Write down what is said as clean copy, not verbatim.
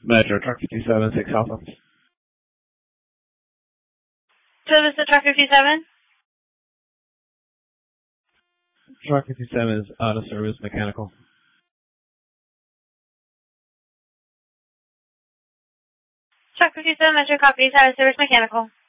Metro Truck 57, 6 Alpha. Service to Truck 57? Truck 57 is out of service, mechanical. Truck 57, Metro Copies, out of service, mechanical.